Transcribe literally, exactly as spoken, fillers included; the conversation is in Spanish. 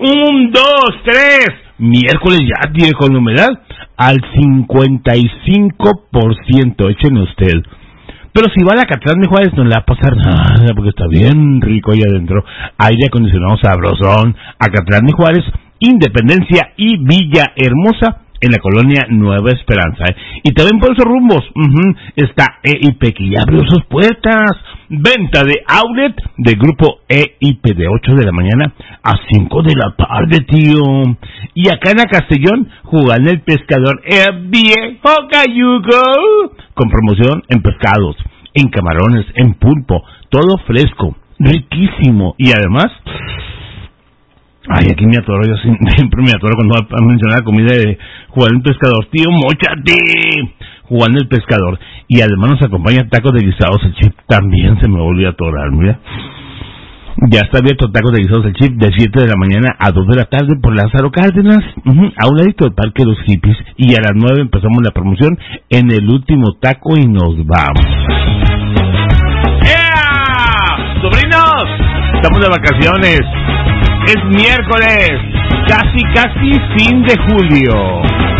Un, dos, tres. Miércoles ya tiene con humedad al cincuenta y cinco por ciento. Échenle usted. Pero si va a la Acatlán de Juárez no le va a pasar nada, porque está bien rico ahí adentro. Aire acondicionado sabrosón. Acatlán de Juárez, Independencia y Villahermosa, en la colonia Nueva Esperanza. ¿eh? Y también por esos rumbos uh-huh, está E I P, que ya abrió sus puertas. Venta de outlet de grupo E I P de ocho de la mañana a cinco de la tarde, tío. Y acá en la Castellón, jugando el pescador El Viejo Cayuco, con promoción en pescados, en camarones, en pulpo, todo fresco, riquísimo. Y además, ay, aquí me atoro, yo siempre me atoro cuando va a mencionar la comida de Juan el Pescador. Tío, móchate, Juan el Pescador. Y además nos acompaña tacos de guisados el chip. También se me volvió a atorar, mira. Ya está abierto tacos de guisados el chip de siete de la mañana a dos de la tarde por Lázaro Cárdenas, uh-huh, a un ladito del Parque de los Hippies. Y a las nueve empezamos la promoción en el último taco y nos vamos. ¡Yeah! ¡Sobrinos! Estamos de vacaciones. Es miércoles, casi casi fin de julio.